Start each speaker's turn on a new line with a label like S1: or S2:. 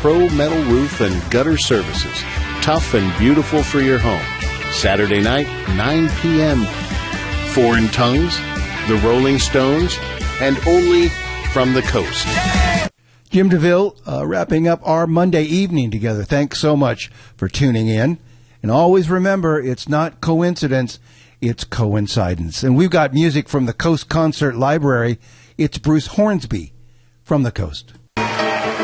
S1: Pro Metal Roof and Gutter Services. Tough and beautiful for your home. Saturday night, 9 p.m. Foreign Tongues, The Rolling Stones, and Only from the Coast.
S2: Jim DeVille, wrapping up our Monday evening together. Thanks so much for tuning in. And always remember, it's not coincidence, it's coincidence. And we've got music from the Coast Concert Library. It's Bruce Hornsby from the Coast.